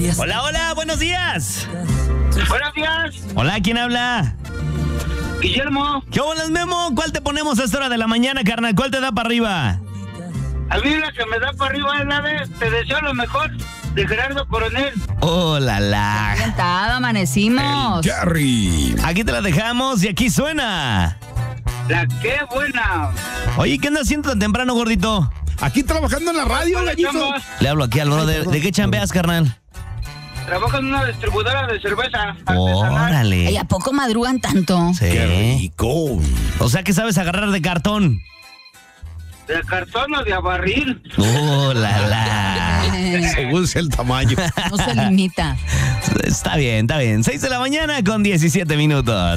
Hola, hola, buenos días. Buenos días. Hola, ¿quién habla? Guillermo. ¿Qué hola, Memo? ¿Cuál te ponemos a esta hora de la mañana, carnal? ¿Cuál te da para arriba? A mí la que me da para arriba es la de Te deseo lo mejor, de Gerardo Coronel. ¡Oh, la! Cantado, amanecimos. Jerry. Aquí te la dejamos y aquí suena. La que buena. Oye, ¿qué andas haciendo tan temprano, gordito? Aquí trabajando en la radio, gallito. Chamba. Le hablo aquí al brother. ¿De qué chambeas, carnal? Trabajo en una distribuidora de cerveza artesanal. Órale. ¿Y a poco madrugan tanto? Sí. Qué rico. O sea que sabes agarrar de cartón. ¿De cartón o de a barril? ¡Oh, la! Según sea el tamaño. No se limita. Está bien, está bien. 6 de la mañana con 17 minutos.